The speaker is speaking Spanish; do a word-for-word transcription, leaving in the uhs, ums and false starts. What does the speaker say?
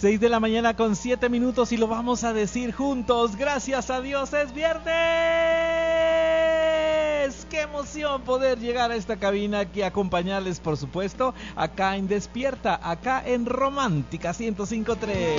seis de la mañana con siete minutos y lo vamos a decir juntos. Gracias a Dios, es viernes. ¡Qué emoción poder llegar a esta cabina y acompañarles, por supuesto, acá en Despierta, acá en Romántica ciento cinco punto tres.